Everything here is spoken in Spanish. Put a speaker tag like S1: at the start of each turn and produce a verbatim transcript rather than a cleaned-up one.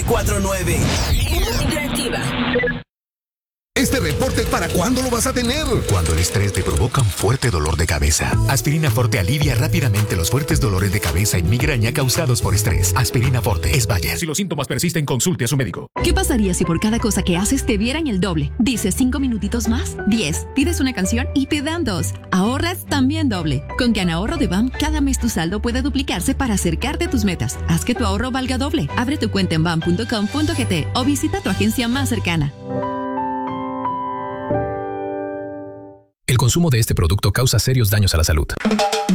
S1: veinticuatro nueve.
S2: Interactiva.
S3: Este reporte, ¿para cuándo lo vas a tener?
S4: Cuando el estrés te provoca un fuerte dolor de cabeza. Aspirina Forte alivia rápidamente los fuertes dolores de cabeza y migraña causados por estrés. Aspirina Forte es Bayer.
S5: Si los síntomas persisten, consulte a su médico.
S6: ¿Qué pasaría si por cada cosa que haces te dieran el doble? Dices cinco minutitos más, diez. Pides una canción y te dan dos. Ahorras también doble. Con CanAhorro de B A M, cada mes tu saldo puede duplicarse para acercarte a tus metas. Haz que tu ahorro valga doble. Abre tu cuenta en bam punto com punto gt o visita tu agencia más cercana.
S7: El consumo de este producto causa serios daños a la salud.